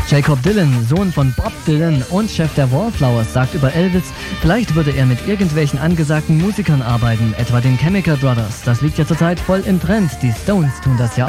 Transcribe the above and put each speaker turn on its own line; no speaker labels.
Jakob Dylan, Sohn von Bob Dylan und Chef der Wallflowers, sagt über Elvis, vielleicht würde er mit irgendwelchen angesagten Musikern arbeiten, etwa den Chemical Brothers. Das liegt ja zurzeit voll im Trend. Die Stones tun das ja